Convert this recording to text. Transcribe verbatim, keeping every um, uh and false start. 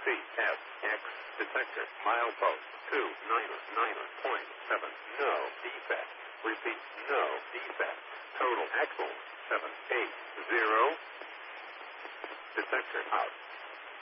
C S X detector milepost two niner niner point seven. No defect. Repeat, no defect. Total axle seven eight zero. Detector out.